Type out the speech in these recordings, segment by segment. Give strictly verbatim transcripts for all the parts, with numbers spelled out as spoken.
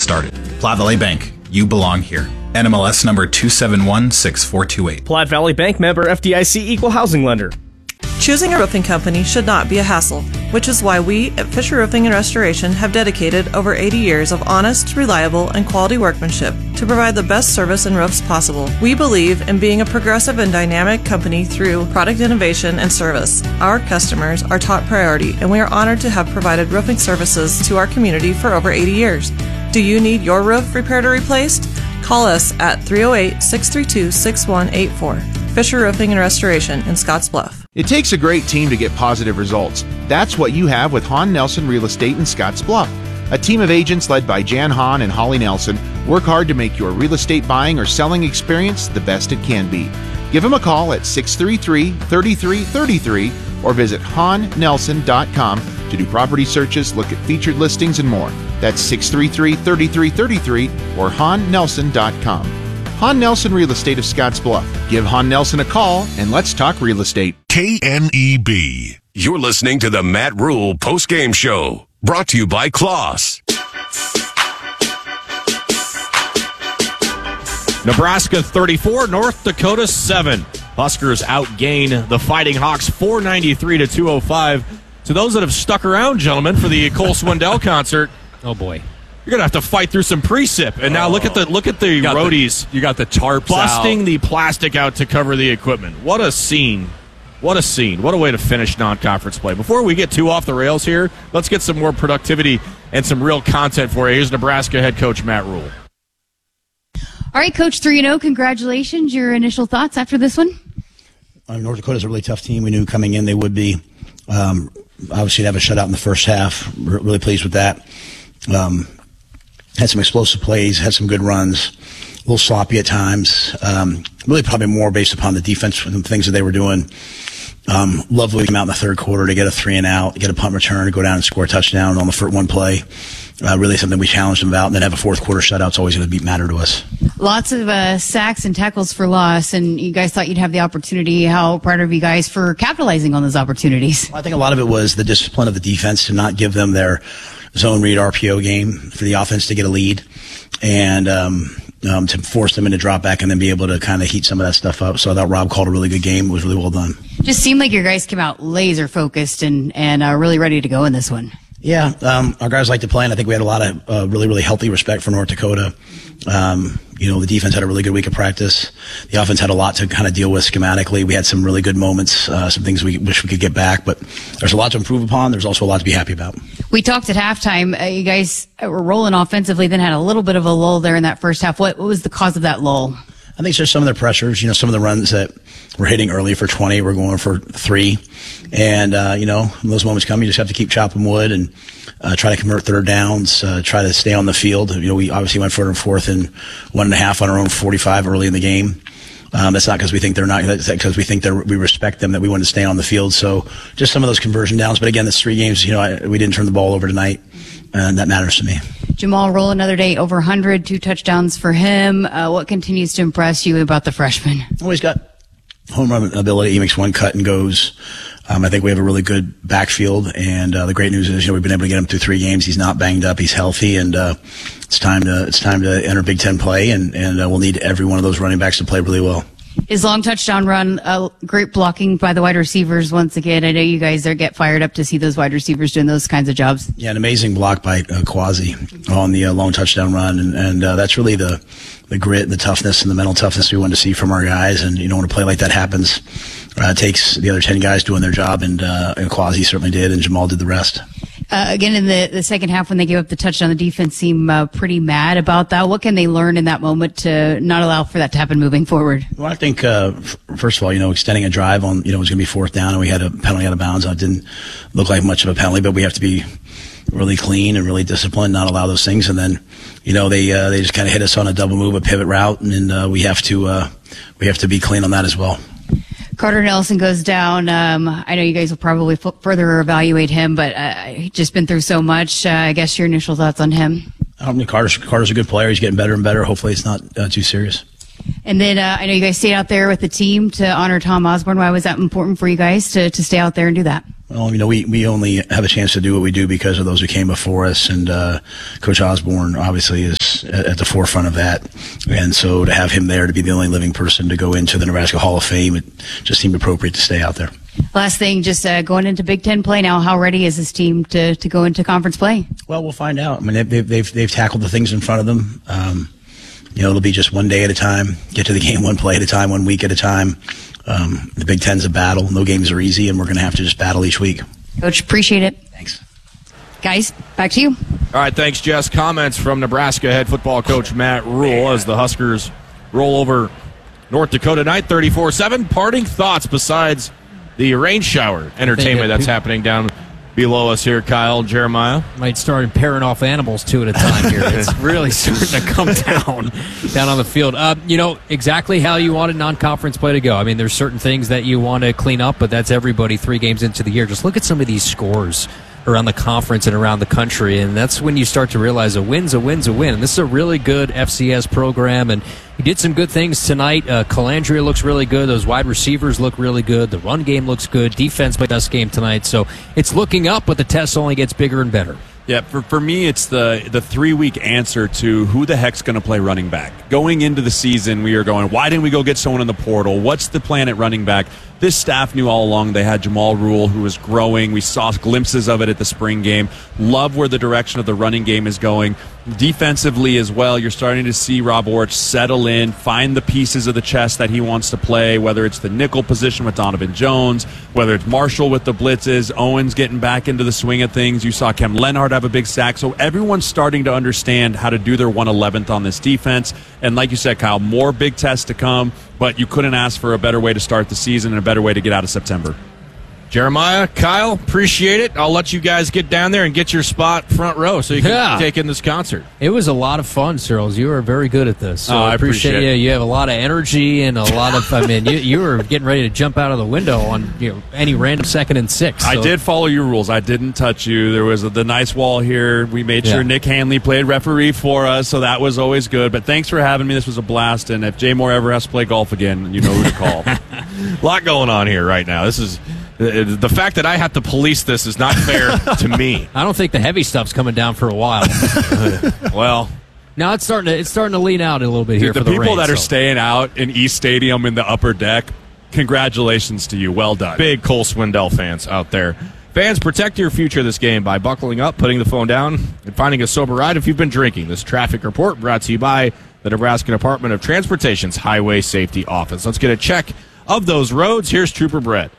started. Platte Valley Bank, you belong here. N M L S number two seven one six four two eight. Platte Valley Bank, member F D I C, equal housing lender. Choosing a roofing company should not be a hassle, which is why we at Fisher Roofing and Restoration have dedicated over eighty years of honest, reliable, and quality workmanship to provide the best service and roofs possible. We believe in being a progressive and dynamic company through product innovation and service. Our customers are top priority, and we are honored to have provided roofing services to our community for over eighty years. Do you need your roof repaired or replaced? Call us at three oh eight, six three two, six one eight four. Fisher Roofing and Restoration in Scotts Bluff. It takes a great team to get positive results. That's what you have with Hahn Nelson Real Estate in Scotts Bluff. A team of agents led by Jan Hahn and Holly Nelson work hard to make your real estate buying or selling experience the best it can be. Give them a call at six three three, three three three three or visit hahn nelson dot com to do property searches, look at featured listings, and more. That's six three three, three three three three or hahn nelson dot com. Hahn Nelson Real Estate of Scotts Bluff. Give Hahn Nelson a call and let's talk real estate. K N E B. You're listening to the Matt Rule Postgame Show, brought to you by Kloss. Nebraska thirty-four, North Dakota seven. Huskers outgain the Fighting Hawks four ninety-three to two oh five. To those that have stuck around, gentlemen, for the Cole Swindell concert, oh boy, you're gonna have to fight through some precip. And now look at the look at the you roadies. The, you got the tarps busting out. the plastic out to cover the equipment. What a scene! What a scene! What a way to finish non-conference play. Before we get too off the rails here, let's get some more productivity and some real content for you. Here's Nebraska head coach Matt Rule. All right, Coach, three and oh, congratulations. Your initial thoughts after this one? Uh, North Dakota's a really tough team. We knew coming in they would be. Um, obviously, they have a shutout in the first half. We're really pleased with that. Um, had some explosive plays, had some good runs, a little sloppy at times. Um, really probably more based upon the defense and the things that they were doing. Um, lovely to come out in the third quarter to get a three and out, get a punt return, to go down and score a touchdown on the first one play. Uh, really something we challenged them about, and then have a fourth quarter shutout. It's always going to be matter to us. Lots of uh, sacks and tackles for loss, and you guys thought you'd have the opportunity. How proud of you guys for capitalizing on those opportunities? I think a lot of it was the discipline of the defense to not give them their zone read R P O game for the offense to get a lead, and um, um, to force them into drop back and then be able to kind of heat some of that stuff up. So I thought Rob called a really good game. It was really well done. Just seemed like your guys came out laser focused and, and uh, really ready to go in this one. Yeah, um, our guys like to play, and I think we had a lot of uh, really, really healthy respect for North Dakota. Um, you know, the defense had a really good week of practice. The offense had a lot to kind of deal with schematically. We had some really good moments, uh, some things we wish we could get back, but there's a lot to improve upon. There's also a lot to be happy about. We talked at halftime. Uh, you guys were rolling offensively, then had a little bit of a lull there in that first half. What, what was the cause of that lull? I think it's just some of their pressures. You know, some of the runs that we're hitting early for twenty, we're going for three. And, uh, you know, when those moments come, you just have to keep chopping wood and uh, try to convert third downs, uh, try to stay on the field. You know, we obviously went for it in fourth and one and a half on our own forty-five early in the game. Um, that's not because we think they're not, that's because we think they're, we respect them, that we want to stay on the field. So just some of those conversion downs. But again, it's three games, you know, I, we didn't turn the ball over tonight, and that matters to me. Jamal Roll, another day over one hundred, two touchdowns for him. Uh, what continues to impress you about the freshman? Oh, he's got home run ability. He makes one cut and goes. Um, I think we have a really good backfield, and uh, the great news is, you know, we've been able to get him through three games. He's not banged up. He's healthy, and uh, it's time to it's time to enter Big Ten play, and and uh, we'll need every one of those running backs to play really well. His long touchdown run, uh, great blocking by the wide receivers once again. I know you guys are get fired up to see those wide receivers doing those kinds of jobs. Yeah, an amazing block by uh, Quasi on the uh, long touchdown run, and, and uh, that's really the the grit, the toughness, and the mental toughness we want to see from our guys. And, you know, when a play like that happens, uh, it takes the other ten guys doing their job, and, uh, and Quasi certainly did, and Jamal did the rest. Uh, again, in the, the second half, when they gave up the touchdown, the defense seemed uh, pretty mad about that. What can they learn in that moment to not allow for that to happen moving forward? Well, I think, uh, f- first of all, you know, extending a drive on, you know, it was going to be fourth down, and we had a penalty out of bounds. It didn't look like much of a penalty, but we have to be really clean and really disciplined, not allow those things. And then, you know, they uh, they just kind of hit us on a double move, a pivot route, and then uh, we have to uh, we have to be clean on that as well. Carter Nelson goes down. Um, I know you guys will probably f- further evaluate him, but uh, he's just been through so much. Uh, I guess your initial thoughts on him? I mean, Carter's, Carter's a good player. He's getting better and better. Hopefully it's not uh, too serious. And then uh, I know you guys stayed out there with the team to honor Tom Osborne. Why was that important for you guys to, to stay out there and do that? Well, you know, we, we only have a chance to do what we do because of those who came before us, and uh, Coach Osborne obviously is at the forefront of that. And so to have him there, to be the only living person to go into the Nebraska Hall of Fame, it just seemed appropriate to stay out there. Last thing, just uh, going into Big Ten play now, how ready is this team to, to go into conference play? Well, we'll find out. I mean, they've, they've, they've tackled the things in front of them. Um, you know, it'll be just one day at a time, get to the game one play at a time, one week at a time. Um, the Big Ten's a battle. No games are easy, and we're going to have to just battle each week. Coach, appreciate it. Thanks. Guys, back to you. All right, thanks, Jess. Comments from Nebraska head football coach Matt Rule as the Huskers roll over North Dakota tonight, thirty-four seven. Parting thoughts besides the rain shower entertainment that's happening down below us here, Kyle, Jeremiah? Might start pairing off animals two at a time here. It's really starting to come down down on the field. Uh, you know, exactly how you wanted non-conference play to go. I mean, there's certain things that you want to clean up, but that's everybody three games into the year. Just look at some of these scores around the conference and around the country, and that's when you start to realize a win's a win's a win. And this is a really good F C S program, and he did some good things tonight. Uh, Calandria looks really good. Those wide receivers look really good. The run game looks good. Defense played best game tonight. So it's looking up, but the test only gets bigger and better. Yeah, for, for me, it's the the three-week answer to who the heck's going to play running back. Going into the season, we are going, why didn't we go get someone in the portal? What's the plan at running back? This staff knew all along they had Jamal Rule, who was growing. We saw glimpses of it at the spring game. Love where the direction of the running game is going. Defensively as well, you're starting to see Rob Orich settle in, find the pieces of the chess that he wants to play, whether it's the nickel position with Donovan Jones, whether it's Marshall with the blitzes, Owens getting back into the swing of things. You saw Kem Lenhart have a big sack. So everyone's starting to understand how to do their one eleventh on this defense. And like you said, Kyle, more big tests to come, but you couldn't ask for a better way to start the season and a better way to get out of September. Jeremiah, Kyle, appreciate it. I'll let you guys get down there and get your spot front row so you can yeah. take in this concert. It was a lot of fun, Cyril. You were very good at this. So oh, I appreciate, appreciate you. You have a lot of energy and a lot of, I mean, you, you were getting ready to jump out of the window on you know any random second and six. So. I did follow your rules. I didn't touch you. There was a, the nice wall here. We made sure yeah. Nick Hanley played referee for us, so that was always good. But thanks for having me. This was a blast. And if Jay Moore ever has to play golf again, you know who to call. A lot going on here right now. This is... The fact that I have to police this is not fair to me. I don't think the heavy stuff's coming down for a while. Well, now it's starting to it's starting to lean out a little bit here. Dude, for the, the people rain, that so. are staying out in East Stadium in the upper deck, congratulations to you. Well done. Big Cole Swindell fans out there. Fans, protect your future this game by buckling up, putting the phone down, and finding a sober ride if you've been drinking. This traffic report brought to you by the Nebraska Department of Transportation's Highway Safety Office. Let's get a check of those roads. Here's Trooper Brett.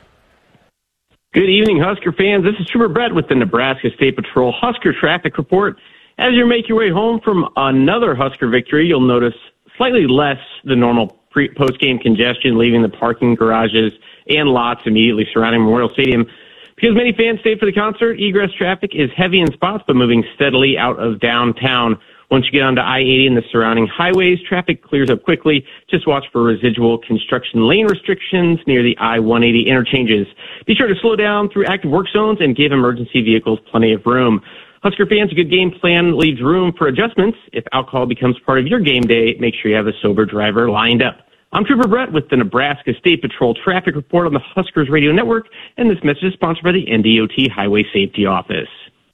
Good evening, Husker fans. This is Trooper Brett with the Nebraska State Patrol Husker Traffic Report. As you make your way home from another Husker victory, you'll notice slightly less than normal pre- post-game congestion leaving the parking garages and lots immediately surrounding Memorial Stadium. Because many fans stayed for the concert, egress traffic is heavy in spots but moving steadily out of downtown. Once you get onto I eighty and the surrounding highways, traffic clears up quickly. Just watch for residual construction lane restrictions near the I one eighty interchanges. Be sure to slow down through active work zones and give emergency vehicles plenty of room. Husker fans, a good game plan leaves room for adjustments. If alcohol becomes part of your game day, make sure you have a sober driver lined up. I'm Trooper Brett with the Nebraska State Patrol Traffic Report on the Huskers Radio Network, and this message is sponsored by the N D O T Highway Safety Office.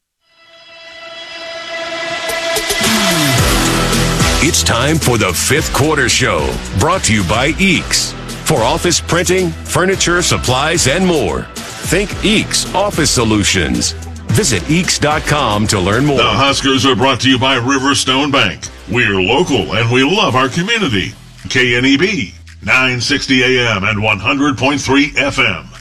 It's time for the Fifth Quarter Show, brought to you by Eeks. For office printing, furniture, supplies, and more, think Eeks Office Solutions. Visit Eeks dot com to learn more. The Huskers are brought to you by Riverstone Bank. We're local and we love our community. K N E B, nine sixty A M and one hundred point three F M.